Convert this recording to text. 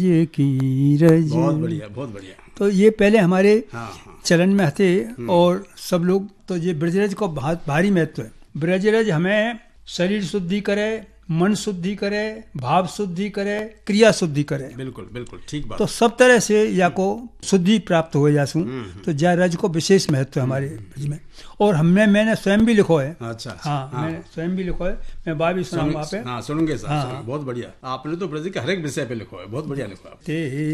ये की रज। बहुत बढ़िया, बहुत बढ़िया। तो ये पहले हमारे हाँ। चलन में थे और सब लोग, तो ये ब्रजरज को बहुत भारी महत्व है। ब्रजरज हमें शरीर शुद्धि करे, मन शुद्धि करे, भाव शुद्धि करे, क्रिया शुद्धि करे। बिल्कुल बिल्कुल ठीक बात। तो सब तरह से या को शुद्धि प्राप्त हो जासू। तो जा रज को विशेष महत्व है हमारे ब्रज में। और मैंने स्वयं भी लिखो है। अच्छा। हाँ, मैंने स्वयं भी लिखो है। मैं बात भी सुनाऊंगा आप पे। हाँ, सुनूंगे साहब। हाँ। बहुत बढ़िया। आपने तो ब्रज के हर एक विषय पे लिखो है, बहुत बढ़िया लिखो है।